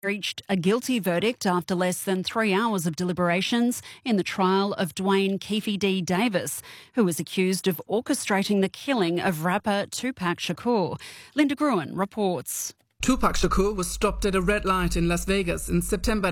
reached a guilty verdict after less than 3 hours of deliberations in the trial of Dwayne Keefe D. Davis, who was accused of orchestrating the killing of rapper Tupac Shakur. Linda Gruen reports. Tupac Shakur was stopped at a red light in Las Vegas in September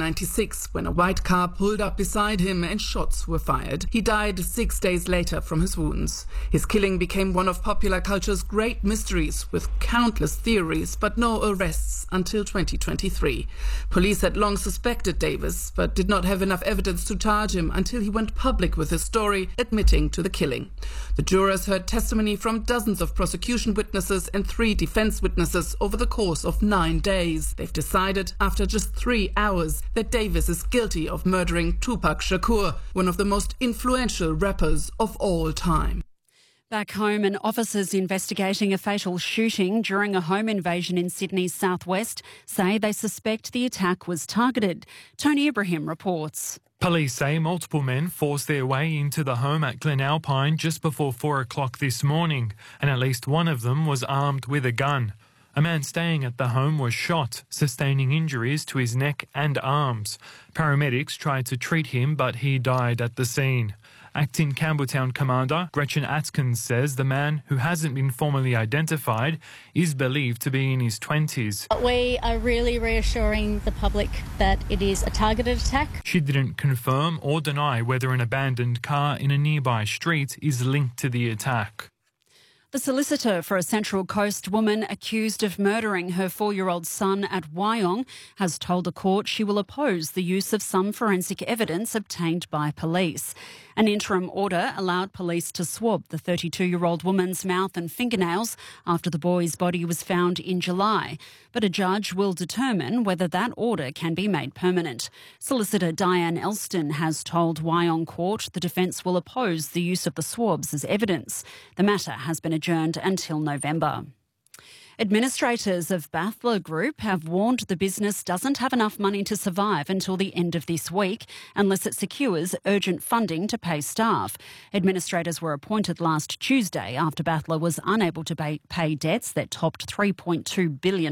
1996 when a white car pulled up beside him and shots were fired. He died 6 days later from his wounds. His killing became one of popular culture's great mysteries, with countless theories but no arrests until 2023. Police had long suspected Davis but did not have enough evidence to charge him until he went public with his story, admitting to the killing. The jurors heard testimony from dozens of prosecution witnesses and 3 defense witnesses over the course of 9 days. They've decided after just 3 hours that Davis is guilty of murdering Tupac Shakur, one of the most influential rappers of all time. Back home, and officers investigating a fatal shooting during a home invasion in Sydney's southwest say they suspect the attack was targeted. Tony Ibrahim reports. Police say multiple men forced their way into the home at Glen Alpine just before 4 o'clock this morning, and at least one of them was armed with a gun. A man staying at the home was shot, sustaining injuries to his neck and arms. Paramedics tried to treat him, but he died at the scene. Acting Campbelltown Commander Gretchen Atkins says the man, who hasn't been formally identified, is believed to be in his 20s. We are really reassuring the public that it is a targeted attack. She didn't confirm or deny whether an abandoned car in a nearby street is linked to the attack. The solicitor for a Central Coast woman accused of murdering her 4-year-old son at Wyong has told the court she will oppose the use of some forensic evidence obtained by police. An interim order allowed police to swab the 32-year-old woman's mouth and fingernails after the boy's body was found in July. But a judge will determine whether that order can be made permanent. Solicitor Diane Elston has told Wyong Court the defence will oppose the use of the swabs as evidence. The matter has been adjourned until November. Administrators of Bathler Group have warned the business doesn't have enough money to survive until the end of this week unless it secures urgent funding to pay staff. Administrators were appointed last Tuesday after Bathler was unable to pay debts that topped $3.2 billion.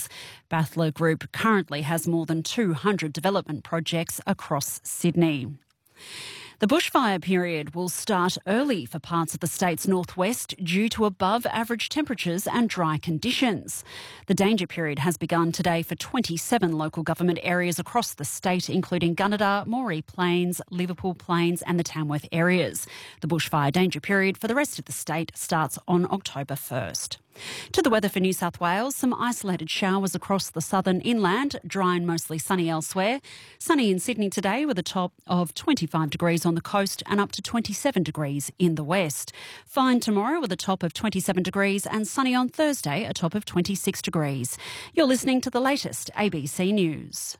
Bathler Group currently has more than 200 development projects across Sydney. The bushfire period will start early for parts of the state's northwest due to above-average temperatures and dry conditions. The danger period has begun today for 27 local government areas across the state, including Gunnedah, Moree Plains, Liverpool Plains and the Tamworth areas. The bushfire danger period for the rest of the state starts on October 1st. To the weather for New South Wales, some isolated showers across the southern inland, dry and mostly sunny elsewhere. Sunny in Sydney today with a top of 25 degrees on the coast and up to 27 degrees in the west. Fine tomorrow with a top of 27 degrees and sunny on Thursday, a top of 26 degrees. You're listening to the latest ABC News.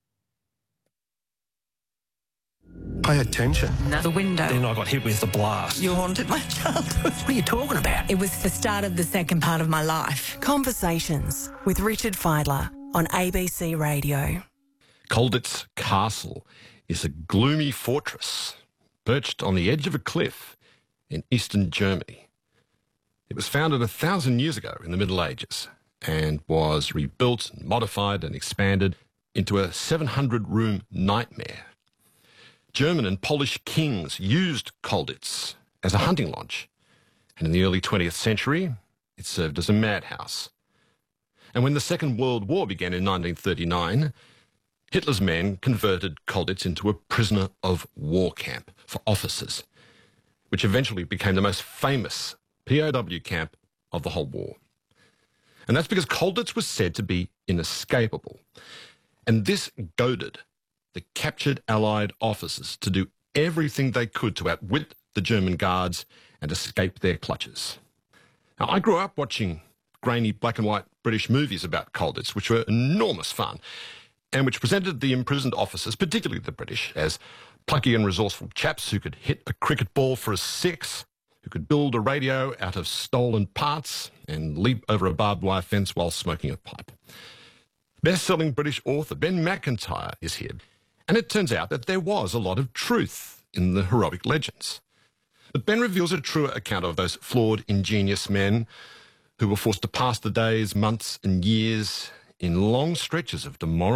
Pay attention. The window. Then I got hit with the blast. You haunted my childhood. What are you talking about? It was the start of the second part of my life. Conversations with Richard Feidler on ABC Radio. Colditz Castle is a gloomy fortress perched on the edge of a cliff in eastern Germany. It was founded 1,000 years ago in the Middle Ages and was rebuilt, modified and expanded into a 700-room nightmare. German and Polish kings used Colditz as a hunting lodge, and in the early 20th century, it served as a madhouse. And when the Second World War began in 1939, Hitler's men converted Colditz into a prisoner of war camp for officers, which eventually became the most famous POW camp of the whole war. And that's because Colditz was said to be inescapable. And this goaded the captured Allied officers to do everything they could to outwit the German guards and escape their clutches. Now, I grew up watching grainy black and white British movies about Colditz, which were enormous fun, and which presented the imprisoned officers, particularly the British, as plucky and resourceful chaps who could hit a cricket ball for a six, who could build a radio out of stolen parts and leap over a barbed wire fence while smoking a pipe. Best-selling British author Ben McIntyre is here. And it turns out that there was a lot of truth in the heroic legends. But Ben reveals a truer account of those flawed, ingenious men who were forced to pass the days, months and years in long stretches of demoralising